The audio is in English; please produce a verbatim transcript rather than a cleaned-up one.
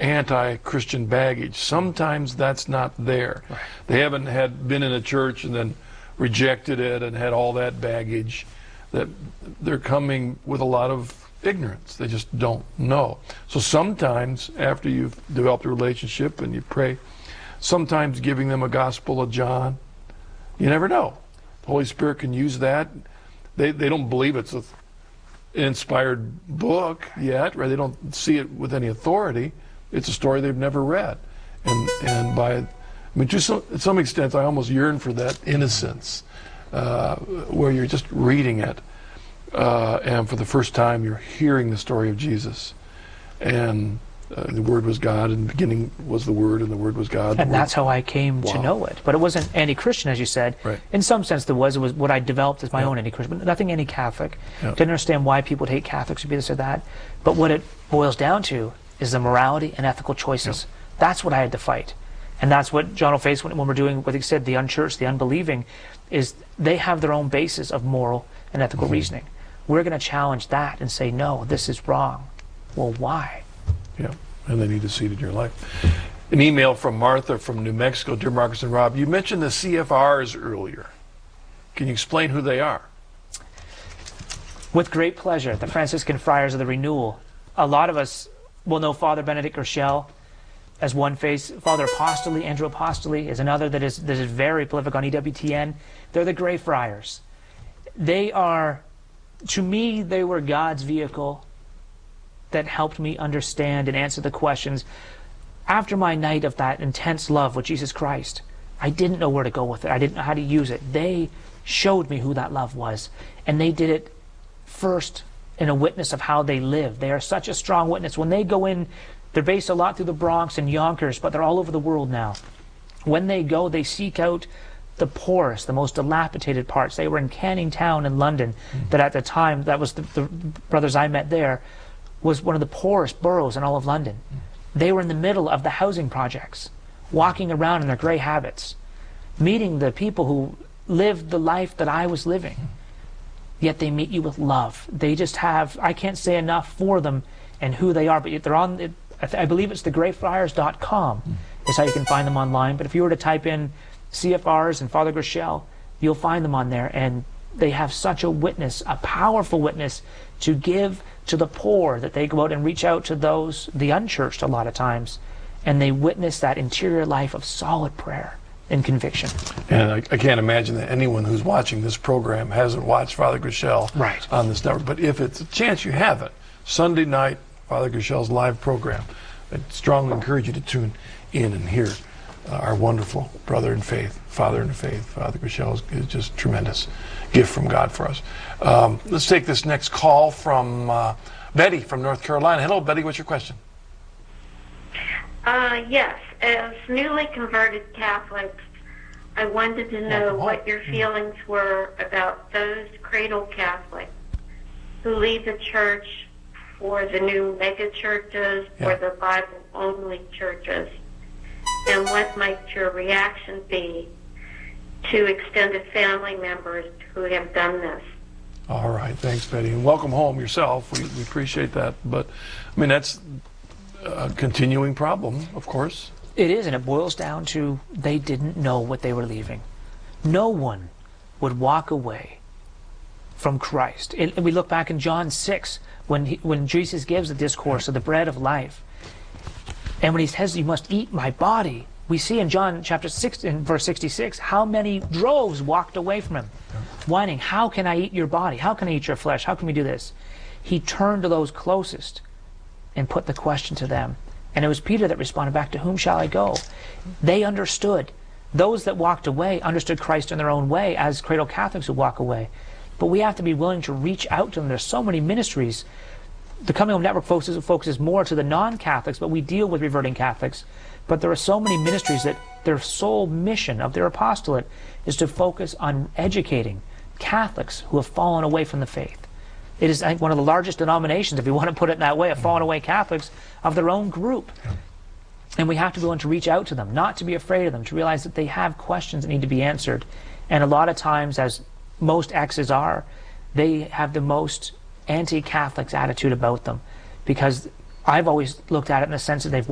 anti-Christian baggage. Sometimes that's not there. Right. They haven't had been in a church and then rejected it and had all that baggage. That they're coming with a lot of ignorance. They just don't know. So sometimes after you've developed a relationship and you pray, sometimes giving them a Gospel of John, you never know. The Holy Spirit can use that. They they don't believe it's an inspired book yet, right? They don't see it with any authority. It's a story they've never read. And and by, I mean, to some, to some extent, I almost yearn for that innocence, uh, where you're just reading it, uh, and for the first time you're hearing the story of Jesus. And uh, the Word was God, and the beginning was the Word, and the Word was God. And that's how I came wow. to know it. But it wasn't anti-Christian, as you said. Right. In some sense, there was. It was what I developed as my Yep. own anti-Christian, but nothing anti-Catholic. Yep. Didn't understand why people would hate Catholics or be this or that. But what it boils down to is the morality and ethical choices. Yep. That's what I had to fight. And that's what John will face when, when we're doing what he said, the unchurched, the unbelieving, is they have their own basis of moral and ethical mm-hmm. reasoning. We're going to challenge that and say, no, this is wrong. Well, why? Yeah, and they need a seat in your life. An email from Martha from New Mexico. Dear Marcus and Rob, you mentioned the C F Rs earlier. Can you explain who they are? With great pleasure. The Franciscan Friars of the Renewal. A lot of us will know Father Benedict Urschel as one face. Father Apostoli, Andrew Apostoli, is another that is, that is very prolific on E W T N. They're the Grey Friars. They are, to me, they were God's vehicle that helped me understand and answer the questions. After my night of that intense love with Jesus Christ, I didn't know where to go with it. I didn't know how to use it. They showed me who that love was. And they did it first in a witness of how they live. They are such a strong witness. When they go in, they're based a lot through the Bronx and Yonkers, but they're all over the world now. When they go, they seek out the poorest, the most dilapidated parts. They were in Canning Town in London, mm-hmm. that at the time, that was the, the brothers I met there, was one of the poorest boroughs in all of London. Mm-hmm. They were in the middle of the housing projects, walking around in their gray habits, meeting the people who lived the life that I was living. Mm-hmm. Yet they meet you with love. They just have, I can't say enough for them and who they are, but they're on, I believe it's the grey friars dot com mm-hmm. is how you can find them online. But if you were to type in C F Rs and Father Urschel, you'll find them on there. And they have such a witness, a powerful witness, to give to the poor, that they go out and reach out to those, the unchurched a lot of times, and they witness that interior life of solid prayer and conviction. And I, I can't imagine that anyone who's watching this program hasn't watched Father Urschel right. on this network. But if it's a chance you haven't, Sunday night, Father Urschel's live program, I strongly encourage you to tune in and hear uh, our wonderful brother in faith, father in faith. Father Urschel is, is just a tremendous gift from God for us. Um, let's take this next call from uh, Betty from North Carolina. Hello, Betty. What's your question? Uh, yes. As newly converted Catholics, I wanted to know oh, what your feelings were about those cradle Catholics who leave the church for the new mega churches yeah. or the Bible-only churches, and what might your reaction be to extended family members who have done this? All right, thanks, Betty, and welcome home yourself. We, we appreciate that, but I mean that's a continuing problem, of course. It is, and it boils down to they didn't know what they were leaving. No one would walk away from Christ. It, we look back in John six, when he, when Jesus gives the discourse of the bread of life, and when he says, "You must eat my body," we see in John chapter six, in verse sixty-six, how many droves walked away from him, whining, "How can I eat your body? How can I eat your flesh? How can we do this?" He turned to those closest and put the question to them. And it was Peter that responded back, "To whom shall I go?" They understood. Those that walked away understood Christ in their own way, as cradle Catholics who walk away. But we have to be willing to reach out to them. There's so many ministries. The Coming Home Network focuses, focuses more to the non-Catholics, but we deal with reverting Catholics. But there are so many ministries that their sole mission of their apostolate is to focus on educating Catholics who have fallen away from the faith. It is, I think, one of the largest denominations, if you want to put it in that way, of fallen away Catholics of their own group. And we have to be willing to reach out to them, not to be afraid of them, to realize that they have questions that need to be answered. And a lot of times, as most exes are, they have the most anti-Catholics attitude about them, because I've always looked at it in the sense that they've